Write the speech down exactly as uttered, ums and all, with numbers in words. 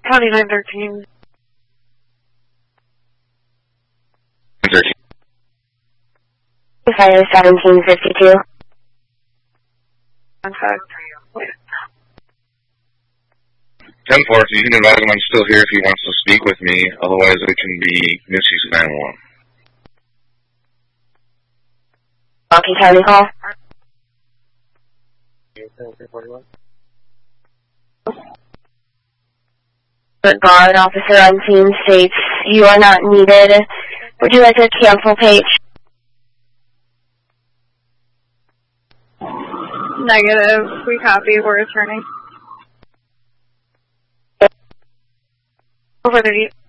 twenty-nine thirteen. thirteen. Fire seventeen fifty-two. Contact. ten four, you can advise him I'm still here if he wants to speak with me, otherwise it can be misuse of nine one. Milwaukee County call. Good guard officer on scene states you are not needed. Would you like to cancel page? Negative. We copy. We're returning. Over to you.